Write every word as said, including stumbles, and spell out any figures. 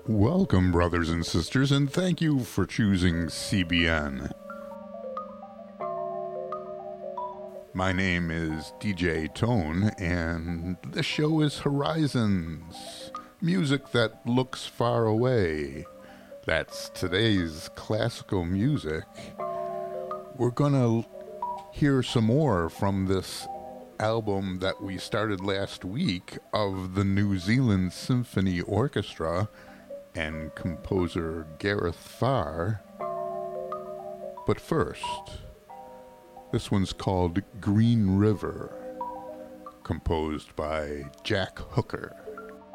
Welcome, brothers and sisters, and thank you for choosing C B N. My name is D J Tone, and the show is Horizons, music that looks far away. That's today's classical music. We're gonna hear some more from this album that we started last week of the New Zealand Symphony Orchestra and composer Gareth Farr. But first, this one's called Green River, composed by Jack Hooker.